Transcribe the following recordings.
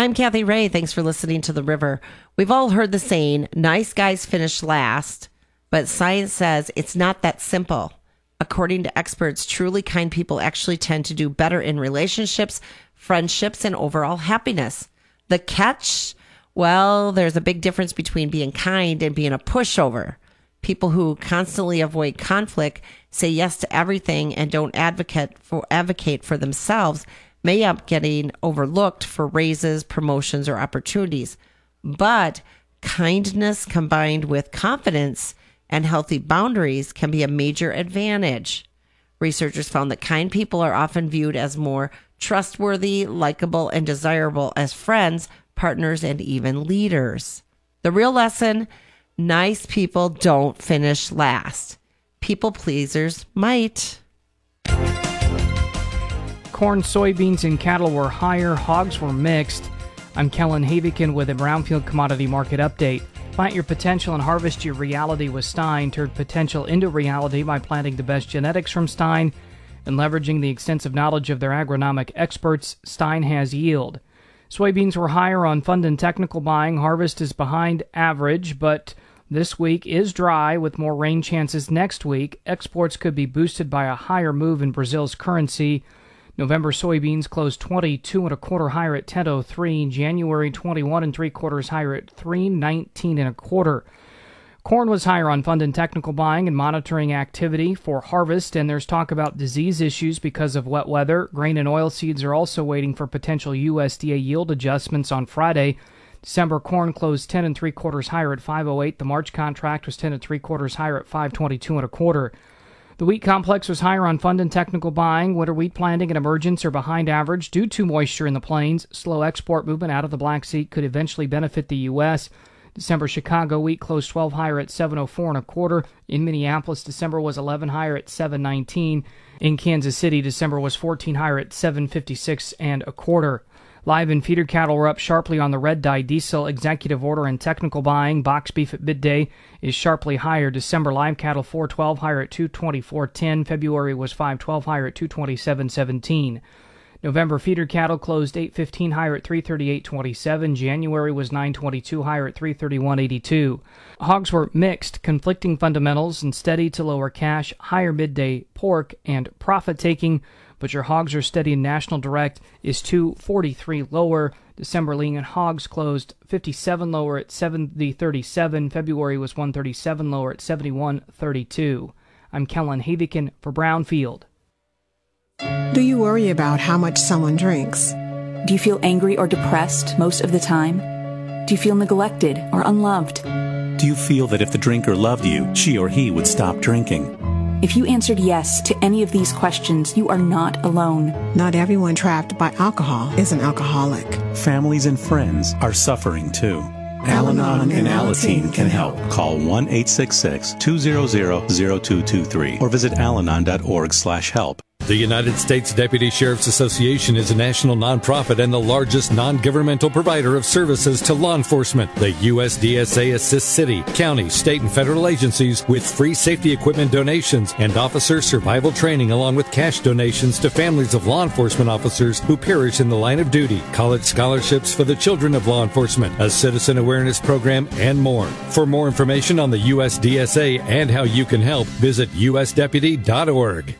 I'm Kathy Ray. Thanks for listening to The River. We've all heard the saying, nice guys finish last, but science says it's not that simple. According to experts, truly kind people actually tend to do better in relationships, friendships, and overall happiness. The catch? Well, there's a big difference between being kind and being a pushover. People who constantly avoid conflict, say yes to everything, and don't advocate for themselves may end up getting overlooked for raises, promotions, or opportunities. But kindness combined with confidence and healthy boundaries can be a major advantage. Researchers found that kind people are often viewed as more trustworthy, likable, and desirable as friends, partners, and even leaders. The real lesson: nice people don't finish last. People pleasers might. Corn, soybeans, and cattle were higher. Hogs were mixed. I'm Kellen Havikin with a Brownfield Commodity Market Update. Plant your potential and harvest your reality with Stine. Turn potential into reality by planting the best genetics from Stine and leveraging the extensive knowledge of their agronomic experts. Stine has yield. Soybeans were higher on fund and technical buying. Harvest is behind average, but this week is dry with more rain chances next week. Exports could be boosted by a higher move in Brazil's currency. November soybeans closed 22 1/4 higher at 10.03. January 21 3/4 higher at 3.19 1/4. Corn was higher on fund and technical buying and monitoring activity for harvest, and there's talk about disease issues because of wet weather. Grain and oilseeds are also waiting for potential USDA yield adjustments on Friday. December corn closed 10 3/4 higher at 5.08. The March contract was 10 3/4 higher at 5.22 1/4. The wheat complex was higher on fund and technical buying. Winter wheat planting and emergence are behind average due to moisture in the plains. Slow export movement out of the Black Sea could eventually benefit the U.S. December Chicago wheat closed 12 higher at 7.04 1/4. In Minneapolis, December was 11 higher at 7.19. In Kansas City, December was 14 higher at 7.56 1/4. Live and feeder cattle were up sharply on the red dye diesel executive order and technical buying. Box beef at midday is sharply higher. December live cattle 4.12 higher at 2.24.10. February was 5.12 higher at 2.27.17. November feeder cattle closed 8.15 higher at 3.38.27. January was 9.22 higher at 3.31.82. Hogs were mixed, conflicting fundamentals and steady to lower cash, higher midday pork and profit taking. Butcher hogs are steady and National Direct is 2.43 lower. December lean and hogs closed 57 lower at 70.37. February was 137 lower at 71.32. I'm Kellen Havikin for Brownfield. Do you worry about how much someone drinks? Do you feel angry or depressed most of the time? Do you feel neglected or unloved? Do you feel that if the drinker loved you, she or he would stop drinking? If you answered yes to any of these questions, you are not alone. Not everyone trapped by alcohol is an alcoholic. Families and friends are suffering too. Al-Anon and Alateen can help. Call 1-866-200-0223 or visit alanon.org/help. The United States Deputy Sheriff's Association is a national nonprofit and the largest non-governmental provider of services to law enforcement. The USDSA assists city, county, state, and federal agencies with free safety equipment donations and officer survival training, along with cash donations to families of law enforcement officers who perish in the line of duty, college scholarships for the children of law enforcement, a citizen awareness program, and more. For more information on the USDSA and how you can help, visit usdeputy.org.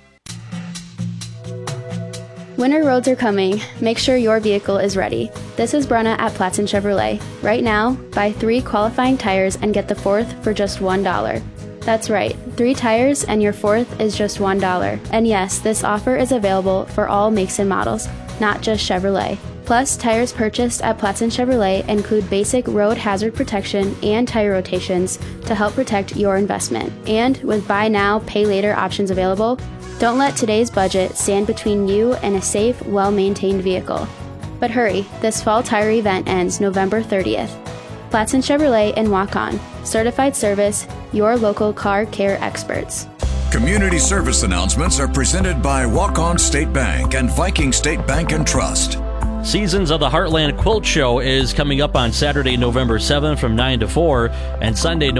Winter roads are coming. Make sure your vehicle is ready. This is Brenna at Platson Chevrolet. Right now, buy 3 qualifying tires and get the 4th for just $1. That's right, 3 tires and your 4th is just $1. And yes, this offer is available for all makes and models, not just Chevrolet. Plus, tires purchased at Platson Chevrolet include basic road hazard protection and tire rotations to help protect your investment. And with buy now, pay later options available, don't let today's budget stand between you and a safe, well-maintained vehicle. But hurry, this fall tire event ends November 30th. Platson Chevrolet in Waukon. Certified service, your local car care experts. Community service announcements are presented by Waukon State Bank and Viking State Bank and Trust. Seasons of the Heartland Quilt Show is coming up on Saturday, November 7th from 9 to 4, and Sunday,